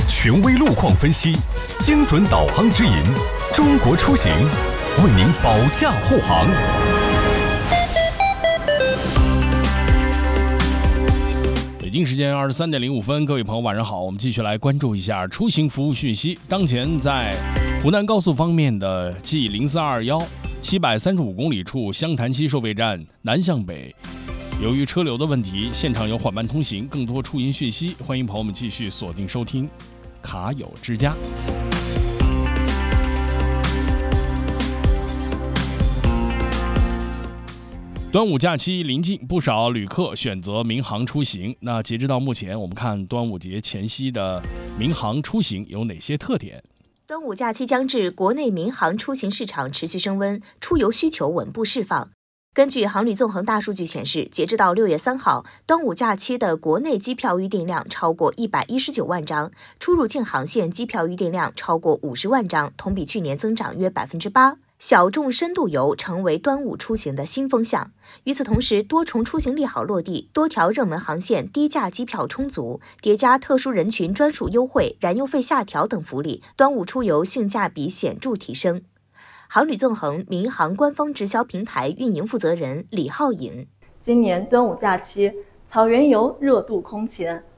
权威路况分析，精准导航指引，中国出行为您保驾护航。 北京时间23:05，各位朋友晚上好，我们继续来关注一下出行服务讯息。当前在湖南高速方面的 G0421 735公里处湘潭溪收费站南向北，由于车流的问题，现场有缓慢通行。更多出行讯息，欢迎朋友们继续锁定收听卡友之家。端午假期临近，不少旅客选择民航出行。那截止到目前，我们看端午节前夕的民航出行有哪些特点？ 端午假期将至，国内民航出行市场持续升温，出游需求稳步释放。根据航旅纵横大数据显示，截至到6月3号，端午假期的国内机票预订量超过119万张，出入境航线机票预订量超过50万张，同比去年增长约8%。小众深度游成为端午出行的新风向。与此同时，多重出行利好落地，多条热门航线低价机票充足，叠加特殊人群专属优惠、燃油费下调等福利，端午出游性价比显著提升。航旅纵横民航官方直销平台运营负责人李浩颖： 今年端午假期，草原游热度空前，